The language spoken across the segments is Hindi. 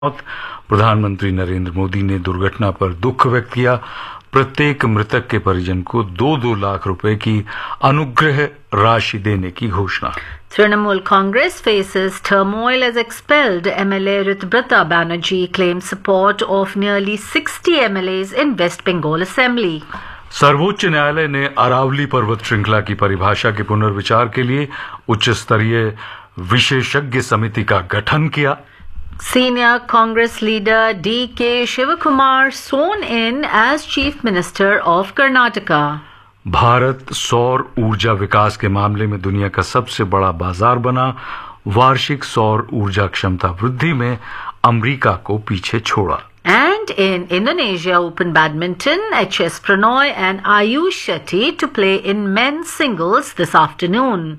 प्रधानमंत्री नरेंद्र मोदी ने दुर्घटना पर दुख व्यक्त किया। प्रत्येक मृतक के परिजन को 2-2 लाख रुपए की अनुग्रह राशि देने की घोषणा। Trinamool Congress faces turmoil as expelled MLA Ritbrata Banerjee claims support of nearly 60 MLAs in West Bengal Assembly. सर्वोच्च न्यायालय ने अरावली पर्वत श्रृंखला की परिभाषा के पुनर्विचार के लिए उच्च स्तरीय विशेषज्ञ समिति का गठन किया। Senior Congress leader D.K. Shivakumar sworn in as Chief Minister of Karnataka. Bharat सौर ऊर्जा विकास के मामले में दुनिया का सबसे बड़ा बाजार बना। वार्षिक सौर ऊर्जा क्षमता वृद्धि में अमेरिका को पीछे छोड़ा। And in Indonesia Open Badminton, H.S. Pranoy and Ayush Shetty to play in men's singles this afternoon.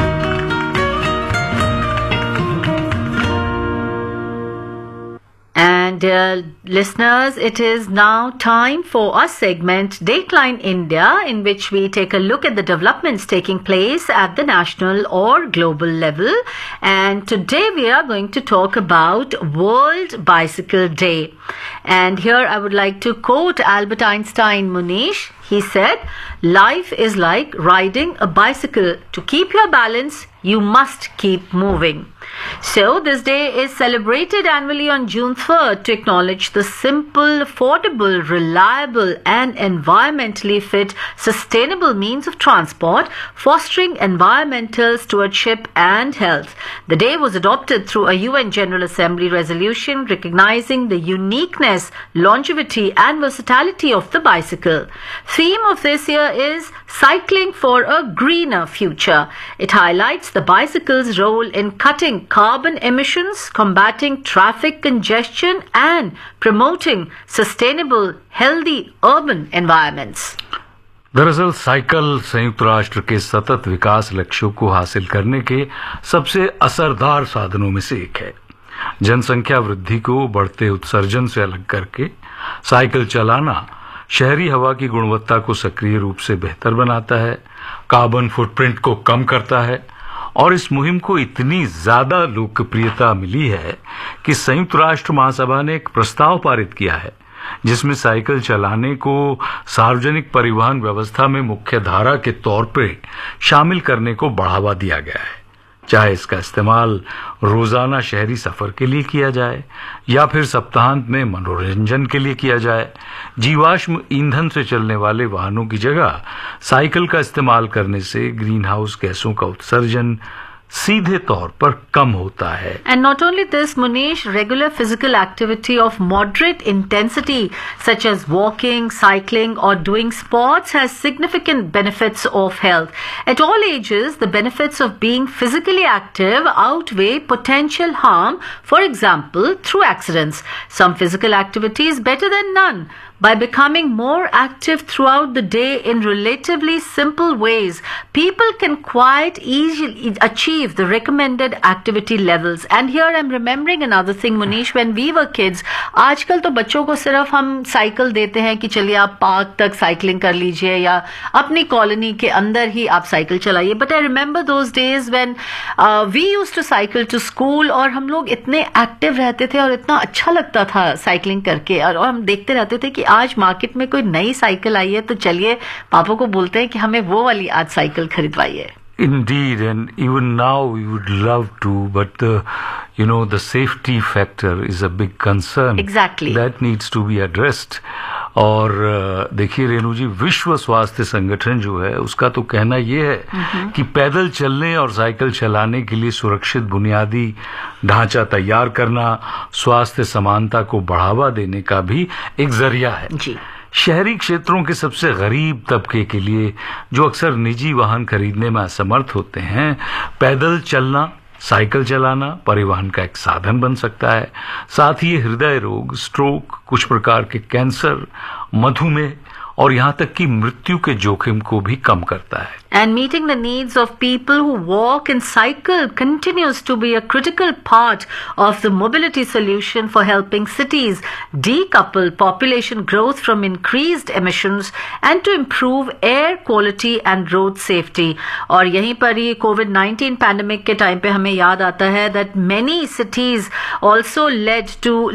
And listeners, it is now time for our segment Dateline India, in which we take a look at the developments taking place at the national or global level. And today we are going to talk about World Bicycle Day. And here I would like to quote Albert Einstein, Munish. He said, "Life is like riding a bicycle. To keep your balance, you must keep moving." So this day is celebrated annually on June 3rd to acknowledge the simple, affordable, reliable and environmentally fit, sustainable means of transport, fostering environmental stewardship and health. The day was adopted through a UN General Assembly resolution recognizing the uniqueness, longevity and versatility of the bicycle. Theme of this year is Cycling for a Greener Future. It highlights the bicycle's role in cutting carbon emissions, combating traffic congestion and promoting sustainable, healthy urban environments. दरअसल साइकिल संयुक्त राष्ट्र के सतत विकास लक्ष्यों को हासिल करने के सबसे असरदार साधनों में से एक है। जनसंख्या वृद्धि को बढ़ते उत्सर्जन से अलग करके साइकिल चलाना शहरी हवा की गुणवत्ता को सक्रिय रूप से बेहतर बनाता है, कार्बन फुटप्रिंट को कम करता है और इस मुहिम को इतनी ज्यादा लोकप्रियता मिली है कि संयुक्त राष्ट्र महासभा ने एक प्रस्ताव पारित किया है जिसमें साइकिल चलाने को सार्वजनिक परिवहन व्यवस्था में मुख्य धारा के तौर पर शामिल करने को बढ़ावा दिया गया है। चाहे इसका इस्तेमाल रोजाना शहरी सफर के लिए किया जाए या फिर सप्ताहांत में मनोरंजन के लिए किया जाए, जीवाश्म ईंधन से चलने वाले वाहनों की जगह साइकिल का इस्तेमाल करने से ग्रीन हाउस गैसों का उत्सर्जन सीधे तौर पर कम होता है। And not only this, Munish, regular physical activity of moderate intensity such as walking, cycling or doing sports has significant benefits of health. At all ages, the benefits of being physically active outweigh potential harm, for example, through accidents. Some physical activity is better than none. By becoming more active throughout the day in relatively simple ways, people can quite easily achieve the recommended activity levels. And here I'm remembering another thing, Munish, when we were kids, आजकल तो बच्चों को सिर्फ हम साइकिल देते हैं कि चलिए आप पार्क तक साइकिलिंग कर लीजिए या अपनी कॉलोनी के अंदर ही आप साइकिल चलाइए. But I remember those days when we used to cycle to school और हम लोग इतने एक्टिव रहते थे और इतना अच्छा लगता था साइकिलिंग करके और हम देखते रहते थे कि आज मार्केट में कोई नई साइकिल आई है तो चलिए पापा को बोलते हैं कि हमें वो वाली आज cycle खरीदवाइए. Indeed, and even now we would love to, but the safety factor is a big concern. Exactly. That needs to be addressed. और देखिए रेणु जी, विश्व स्वास्थ्य संगठन जो है उसका तो कहना ये है कि पैदल चलने और साइकिल चलाने के लिए सुरक्षित बुनियादी ढांचा तैयार करना स्वास्थ्य समानता को बढ़ावा देने का भी एक जरिया है जी. शहरी क्षेत्रों के सबसे गरीब तबके के लिए जो अक्सर निजी वाहन खरीदने में असमर्थ होते हैं, पैदल चलना, साइकिल चलाना परिवहन का एक साधन बन सकता है. साथ ही हृदय रोग, स्ट्रोक, कुछ प्रकार के कैंसर, मधुमेह और यहाँ तक कि मृत्यु के जोखिम को भी कम करता है। And meeting the needs of people who walk and cycle continues to be a critical part of the mobility solution for helping cities decouple population growth from increased emissions and to improve air quality and road safety. और यहीं पर ही COVID-19 pandemic के टाइम पे हमें याद आता है that many cities also led to